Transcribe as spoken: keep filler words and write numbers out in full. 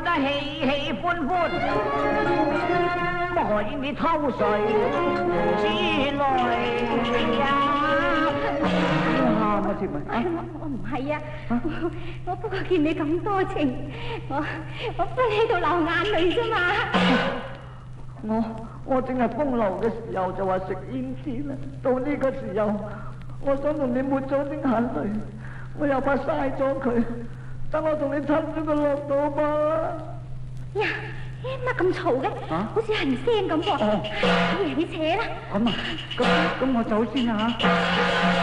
得喜喜歡歡，莫以你偷睡之來呀！喊啊，接咪啊！ 我唔係啊，我我不過見你咁多情，我我不喺度流眼淚啫嘛。 我我正係風流嘅時候就話食胭脂啦，到呢個時候，我想同你抹咗啲眼淚，我又怕嘥咗佢，等我同你親咗個落肚吧。 呀，乜咁嘈嘅？ 啊， 好似人聲咁噃。哦，你扯啦。 咁啊，咁咁我走先啊嚇。